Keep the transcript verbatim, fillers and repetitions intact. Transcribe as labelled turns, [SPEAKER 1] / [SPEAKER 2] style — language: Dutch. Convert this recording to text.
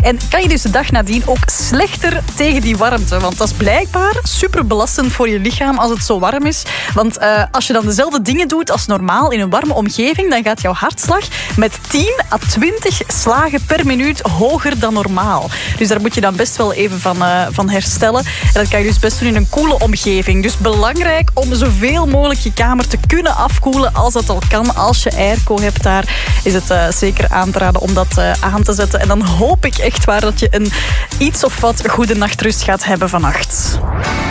[SPEAKER 1] En kan je dus de dag nadien ook slechter tegen die warmte. Want dat is blijkbaar super belastend voor je lichaam als het zo warm is. Want uh, als je dan dezelfde dingen doet als normaal in een warme omgeving, dan gaat jouw hartslag met tien à twintig slagen per minuut hoger dan normaal. Dus daar moet je dan best wel even van, uh, van herstellen. En dat kan je dus best doen in een koele omgeving. Dus belangrijk om zoveel mogelijk je kamer te kunnen afkoelen als dat al kan. Als je airco hebt daar, is het uh, zeker aan te raden om dat uh, aan te zetten. En dan hoop ik echt waar dat je een iets of wat goede nachtrust gaat hebben vannacht.